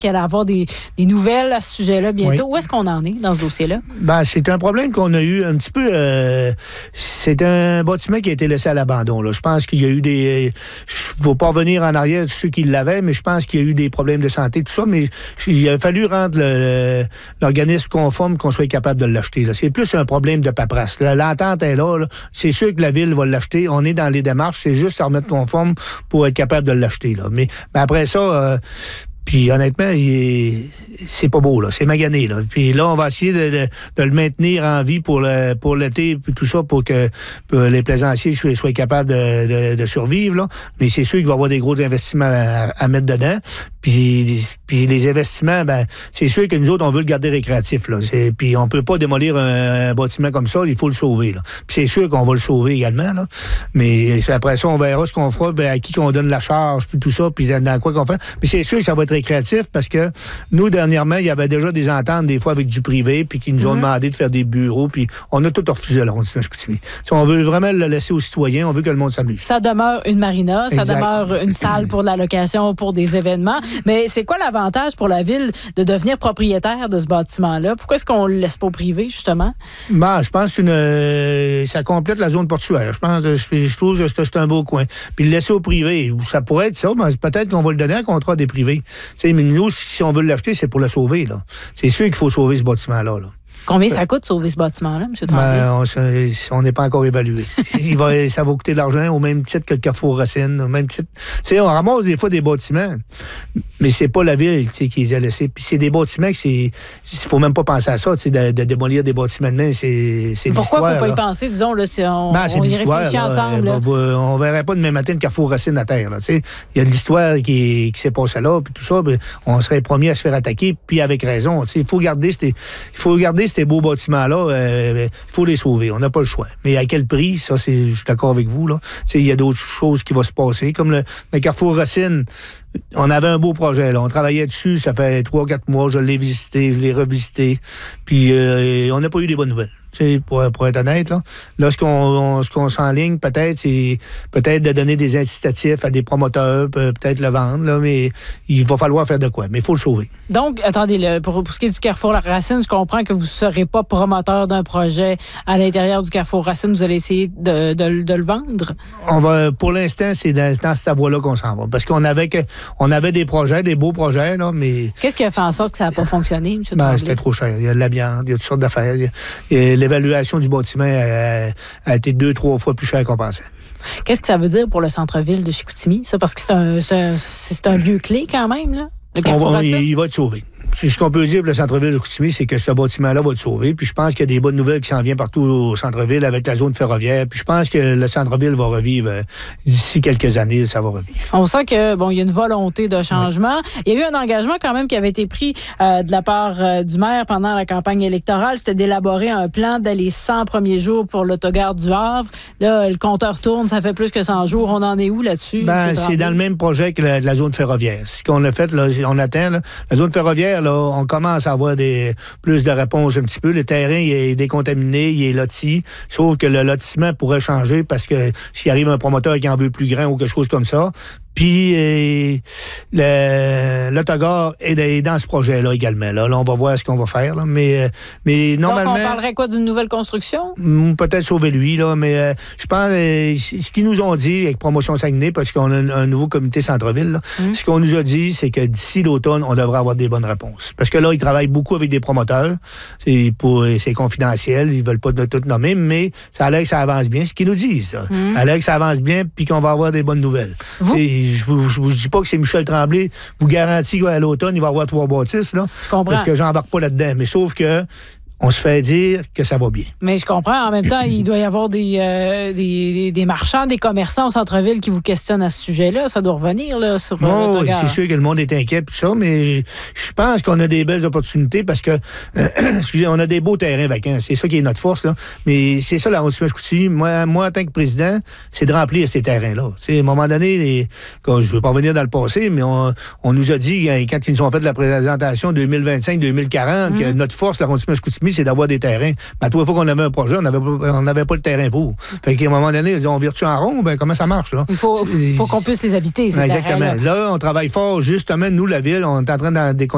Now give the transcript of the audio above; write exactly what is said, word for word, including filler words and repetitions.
qu'il allait avoir des, des nouvelles à ce sujet-là bientôt. Oui. Où est-ce qu'on en est dans ce dossier-là? Ben, c'est un problème qu'on a eu un petit peu. Euh, c'est un bâtiment qui a été laissé à l'abandon. Là. Je pense qu'il y a eu des. Je ne vais pas revenir en arrière de ceux qui l'avaient, mais je pense qu'il y a eu des problèmes de santé, tout ça. Mais il a fallu rendre le, l'organisme conforme qu'on soit capable de l'acheter. Là. C'est plus un problème de paperasse. Là. L'entente est là, là. C'est sûr que la ville va l'acheter. On est dans les démarches. C'est juste à remettre conforme pour être capable de l'acheter. Là. Mais, mais après ça. Euh, Puis honnêtement, il est... c'est pas beau, là. C'est magané, là. Puis là, on va essayer de, de, de le maintenir en vie pour le pour l'été, puis tout ça, pour que pour les plaisanciers soient, soient capables de, de, de survivre, là. Mais c'est sûr qu'il va y avoir des gros investissements à, à mettre dedans. Puis, puis les investissements, ben, c'est sûr que nous autres, on veut le garder récréatif, là. C'est, puis on peut pas démolir un, un bâtiment comme ça, il faut le sauver, là. Puis c'est sûr qu'on va le sauver également, là. Mais après ça, on verra ce qu'on fera, ben, à qui qu'on donne la charge, puis tout ça, puis dans quoi qu'on fait. Puis c'est sûr que ça va être récréatif parce que nous, dernièrement, il y avait déjà des ententes, des fois, avec du privé, puis qui nous ont mm-hmm. demandé de faire des bureaux, puis on a tout refusé à l'arrondissement Chicoutimi. Si on veut vraiment le laisser aux citoyens, on veut que le monde s'amuse. Ça demeure une marina, ça exact. demeure une salle pour la location, pour des événements. Mais c'est quoi l'avantage pour la ville de devenir propriétaire de ce bâtiment-là? Pourquoi est-ce qu'on le laisse pas au privé, justement? Ben, je pense que euh, ça complète la zone portuaire. Je pense, je, je trouve que c'est, c'est un beau coin. Puis le laisser au privé, ça pourrait être ça, mais peut-être qu'on va le donner à un contrat des privés. T'sais, mais nous, si on veut l'acheter, c'est pour le sauver, là. C'est sûr qu'il faut sauver ce bâtiment-là, là. Combien ça coûte sauver ce bâtiment-là, M. Tremblay? Ben, on n'est pas encore évalué. Il va, ça va coûter de l'argent au même titre que le Carrefour Racine, au même titre. T'sais, on ramasse des fois des bâtiments, mais c'est pas la ville qui les a laissés. Puis c'est des bâtiments que c'est. Il faut même pas penser à ça, de, de démolir des bâtiments de main, c'est, c'est Pourquoi il ne faut pas là. y penser, disons, là, si on, ben, c'est on y réfléchit là, ensemble? Là. On ne verrait pas demain matin le Carrefour Racine à terre. Il y a de l'histoire qui, qui s'est passée là, puis tout ça, on serait premier à se faire attaquer, puis avec raison. Il faut garder ces, il faut garder ces beaux bâtiments-là. Il euh, faut les sauver. On n'a pas le choix. Mais à quel prix? Ça, c'est, je suis d'accord avec vous. Il y a d'autres choses qui vont se passer. Comme le, le Carrefour Racine, on avait un beau projet. Là. On travaillait dessus. Ça fait trois, quatre mois. Je l'ai visité, je l'ai revisité. Puis, euh, on n'a pas eu des bonnes nouvelles. Pour, pour être honnête, là. Là, ce qu'on, on, ce qu'on s'enligne, peut-être, c'est peut-être de donner des incitatifs à des promoteurs, peut-être le vendre, là, mais il va falloir faire de quoi. Mais il faut le sauver. Donc, attendez, là, pour, pour ce qui est du Carrefour Racine, je comprends que vous ne serez pas promoteur d'un projet à l'intérieur du Carrefour Racine. Vous allez essayer de, de, de le vendre? On va, pour l'instant, c'est dans, dans cette voie-là qu'on s'en va. Parce qu'on avait, que, on avait des projets, des beaux projets, là, mais... Qu'est-ce qui a fait en sorte que ça n'a pas fonctionné, M. Ben, c'était trop cher. Il y a de la viande, il y a toutes sortes d'affaires. Il y a, il y a l'évaluation du bâtiment a, a été deux, trois fois plus cher qu'on pensait. Qu'est-ce que ça veut dire pour le centre-ville de Chicoutimi, ça? Parce que c'est un, c'est un, c'est un lieu clé quand même, là. Le Carrefour va, il, il va être sauvé. C'est ce qu'on peut dire pour le centre-ville de Chicoutimi, c'est que ce bâtiment-là va être sauvé. Puis je pense qu'il y a des bonnes nouvelles qui s'en viennent partout au centre-ville avec la zone ferroviaire. Puis je pense que le centre-ville va revivre euh, d'ici quelques années, ça va revivre. On sent que bon, il y a une volonté de changement. Oui. Il y a eu un engagement quand même qui avait été pris euh, de la part euh, du maire pendant la campagne électorale, c'était d'élaborer un plan dès les cent premiers jours pour l'autogare du Havre. Là, le compteur tourne, ça fait plus que cent jours. On en est où là-dessus? Ben, c'est dans le même projet que la, la zone ferroviaire. Ce qu'on a fait, là, on attend, là, la zone ferroviaire, là, on commence à avoir des, plus de réponses un petit peu. Le terrain, il est décontaminé, il est loti. Sauf que le lotissement pourrait changer parce que s'il arrive un promoteur qui en veut plus grand ou quelque chose comme ça, puis euh, le, l'autogare est dans ce projet-là également. Là, là, on va voir ce qu'on va faire. Là. Mais, mais normalement... Donc, on parlerait quoi d'une nouvelle construction? Peut-être sauver lui, là. Mais euh, je pense euh, ce qu'ils nous ont dit avec Promotion Saguenay, parce qu'on a un, un nouveau comité centre-ville, là, mmh. ce qu'on nous a dit, c'est que d'ici l'automne, on devrait avoir des bonnes réponses. Parce que là, ils travaillent beaucoup avec des promoteurs. C'est, pour, c'est confidentiel. Ils veulent pas de tout nommer, mais ça a l'air que ça avance bien. Ce qu'ils nous disent, ça. Mmh. Ça a l'air que ça avance bien puis qu'on va avoir des bonnes nouvelles. Vous? Je vous, je vous dis pas que c'est Michel Tremblay. Je vous garantis qu'à l'automne, il va y avoir trois bâtisses, là. Je comprends. Parce que j'embarque pas là-dedans. Mais sauf que on se fait dire que ça va bien. Mais je comprends. En même temps, il doit y avoir des, euh, des, des marchands, des commerçants au centre-ville qui vous questionnent à ce sujet-là. Ça doit revenir là, sur oh, l'autogare. C'est sûr que le monde est inquiet et tout ça, mais je pense qu'on a des belles opportunités parce que, euh, excusez, on a des beaux terrains vacants. C'est ça qui est notre force, là. Mais c'est ça, l'arrondissement Chicoutimi. Moi, moi, en tant que président, c'est de remplir ces terrains-là. T'sais, à un moment donné, les, quand, je ne veux pas revenir dans le passé, mais on, on nous a dit, quand ils nous ont fait la présentation deux mille vingt-cinq deux mille quarante, mmh. que notre force, l'arrondissement Chicoutimi, c'est d'avoir des terrains. Ben, tous les fois qu'on avait un projet, on n'avait on n'avait pas le terrain pour. Fait qu'à un moment donné, ils disaient, on vire-tu en rond? Ben, comment ça marche, là? Il faut, faut qu'on puisse les habiter, ces exactement. terrains-là. Là, on travaille fort, justement, nous, la ville, on est en train de